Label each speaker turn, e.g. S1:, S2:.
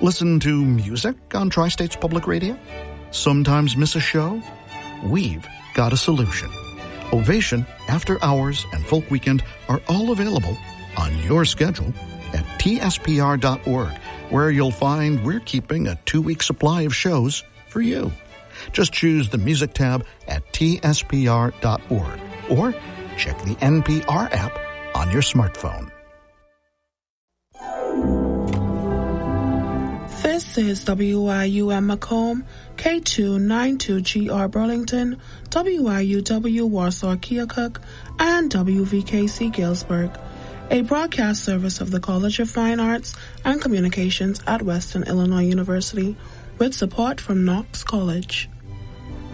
S1: Listen to music on Tri-States Public Radio? Sometimes miss a show? We've got a solution. Ovation, After Hours, and Folk Weekend are all available on your schedule at tspr.org, where you'll find we're keeping a 2-week supply of shows for you. Just choose the music tab at tspr.org or check the NPR app on your smartphone.
S2: This is WIUM Macomb, K292GR Burlington, WIUW Warsaw Keokuk, and WVKC Galesburg, a broadcast service of the College of Fine Arts and Communications at Western Illinois University, with support from Knox College.